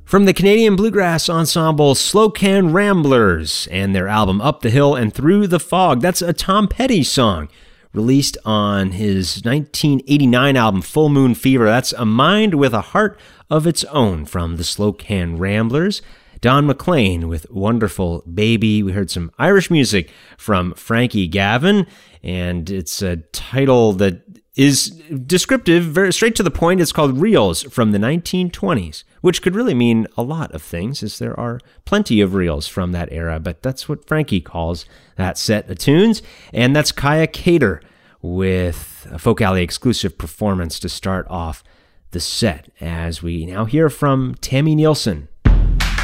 From the Canadian bluegrass ensemble Slocan Ramblers and their album Up the Hill and Through the Fog, that's a Tom Petty song released on his 1989 album Full Moon Fever. That's A Mind with a Heart of Its Own from the Slocan Ramblers. Don McLean with Wonderful Baby. We heard some Irish music from Frankie Gavin, and it's a title that is descriptive, very straight to the point. It's called Reels from the 1920s, which could really mean a lot of things, as there are plenty of reels from that era, but that's what Frankie calls that set of tunes. And that's Kaya Cater with a Folk Alley exclusive performance to start off the set, as we now hear from Tammy Nielsen.